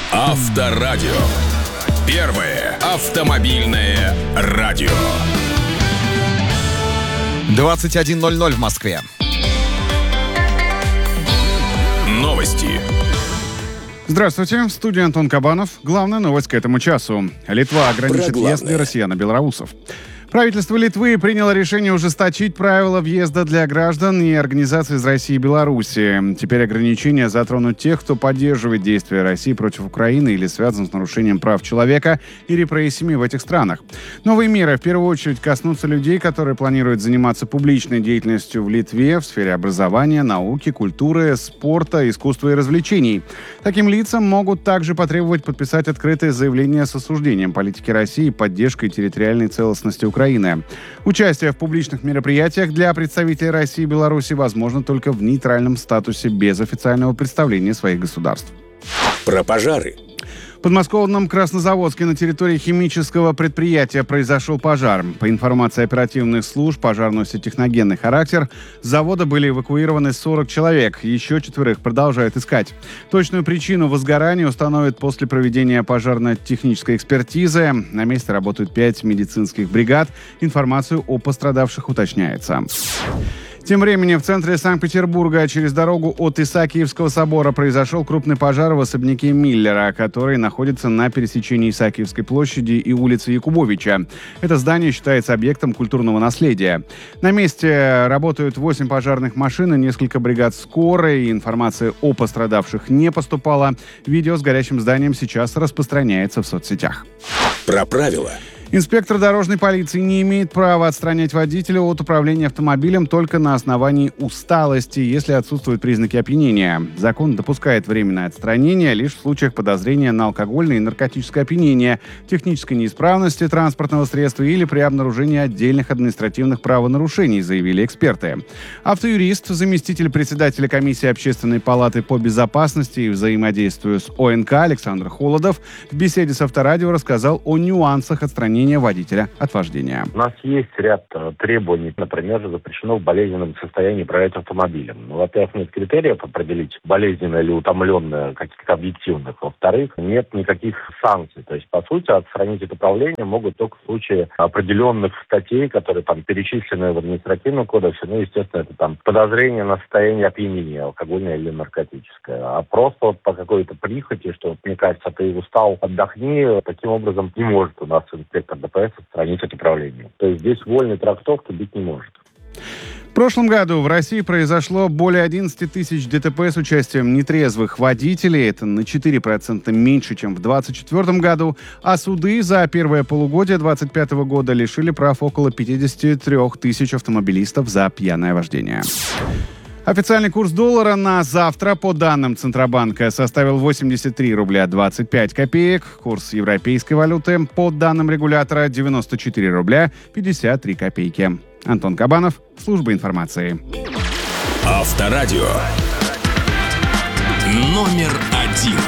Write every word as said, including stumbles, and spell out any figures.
Авторадио. Первое автомобильное радио. двадцать один ноль ноль в Москве. Новости. Здравствуйте, в студии Антон Кабанов. Главная новость к этому часу. Литва ограничит въезд для россиян и белорусов. Правительство Литвы приняло решение ужесточить правила въезда для граждан и организаций из России и Беларуси. Теперь ограничения затронут тех, кто поддерживает действия России против Украины или связан с нарушением прав человека и репрессиями в этих странах. Новые меры в первую очередь коснутся людей, которые планируют заниматься публичной деятельностью в Литве в сфере образования, науки, культуры, спорта, искусства и развлечений. Таким лицам могут также потребовать подписать открытое заявление с осуждением политики России и поддержкой территориальной целостности Украины. Украины. Участие в публичных мероприятиях для представителей России и Беларуси возможно только в нейтральном статусе без официального представления своих государств. Про пожары. В подмосковном Краснозаводске на территории химического предприятия произошел пожар. По информации оперативных служб, пожар носит техногенный характер. С завода были эвакуированы сорок человек. Еще четверых продолжают искать. Точную причину возгорания установят после проведения пожарно-технической экспертизы. На месте работают пять медицинских бригад. Информацию о пострадавших уточняется. Тем временем в центре Санкт-Петербурга через дорогу от Исаакиевского собора произошел крупный пожар в особняке Миллера, который находится на пересечении Исаакиевской площади и улицы Якубовича. Это здание считается объектом культурного наследия. На месте работают восемь пожарных машин и несколько бригад скорой. Информация о пострадавших не поступала. Видео с горящим зданием сейчас распространяется в соцсетях. Про правила. Инспектор дорожной полиции не имеет права отстранять водителя от управления автомобилем только на основании усталости, если отсутствуют признаки опьянения. Закон допускает временное отстранение лишь в случаях подозрения на алкогольное и наркотическое опьянение, технической неисправности транспортного средства или при обнаружении отдельных административных правонарушений, заявили эксперты. Автоюрист, заместитель председателя комиссии Общественной палаты по безопасности и взаимодействию с О Н К Александр Холодов в беседе с Авторадио рассказал о нюансах отстранения водителя от вождения. У нас есть ряд требований. Например, запрещено в болезненном состоянии управлять автомобилем. Ну, во-первых, нет критериев определить, болезненное или утомленное, каких-то объективных. Во-вторых, нет никаких санкций. То есть, по сути, отстранить от управления могут только в случае определенных статей, которые там перечислены в административном кодексе. Ну, естественно, это там подозрение на состояние опьянения, алкогольное или наркотическое. А просто вот по какой-то прихоти, что, мне кажется, ты устал, отдохни, таким образом не может у нас инспектор Д П С отстранить от управления. То есть здесь вольной трактовки быть не может. В прошлом году в России произошло более одиннадцать тысяч Д Т П с участием нетрезвых водителей. Это на четыре процента меньше, чем в двадцать четвёртом году. А суды за первое полугодие двадцать пятого года лишили прав около пятьдесят три тысячи автомобилистов за пьяное вождение. Официальный курс доллара на завтра, по данным Центробанка, составил восемьдесят три рубля двадцать пять копеек. Курс европейской валюты, по данным регулятора, девяносто четыре рубля пятьдесят три копейки. Антон Кабанов, служба информации. Авторадио. Номер один.